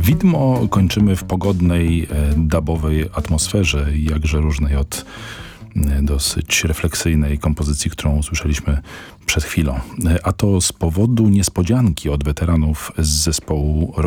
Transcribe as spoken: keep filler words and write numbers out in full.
Widmo kończymy w pogodnej, dubowej atmosferze, jakże różnej od dosyć refleksyjnej kompozycji, którą usłyszeliśmy przed chwilą. A to z powodu niespodzianki od weteranów z zespołu